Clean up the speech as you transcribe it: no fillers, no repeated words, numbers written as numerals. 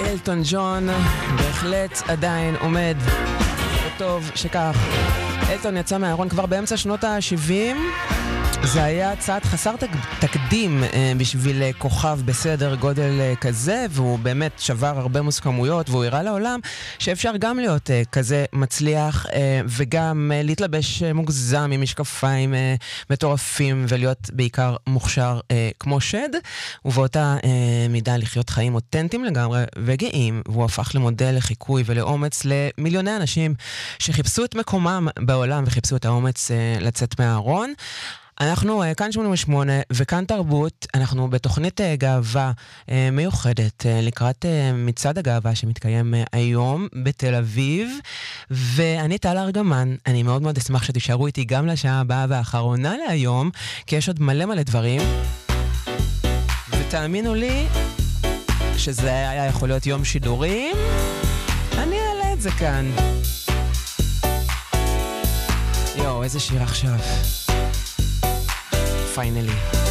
אלטון ג'ון בהחלט עדיין עומד, וטוב שכך. אלטון יצא מהארון כבר באמצע שנות ה-70. זה היה צעד חסר תקדים בשביל כוכב בסדר גודל כזה, והוא באמת שבר הרבה מוסכמויות, והוא הראה לעולם שאפשר גם להיות כזה מצליח וגם להתלבש מוגזם עם משקפיים מטורפים ולהיות בעיקר מוכשר כמו שד, ובאותה מידה לחיות חיים אותנטיים לגמרי וגאים, והוא הפך למודל לחיקוי ולאומץ למיליוני אנשים שחיפשו את מקומם בעולם וחיפשו את האומץ לצאת מהארון. אנחנו כאן 88 וכאן תרבות, אנחנו בתוכנית גאווה מיוחדת לקראת מצעד הגאווה שמתקיים היום בתל אביב, ואני טל ארגמן. אני מאוד מאוד אשמח שתישארו איתי גם לשעה הבאה והאחרונה להיום, כי יש עוד מלא דברים, ותאמינו לי שזה היה יכול להיות יום שידורים. אני אעלה את זה כאן. יואו, איזה שיר עכשיו. Finally.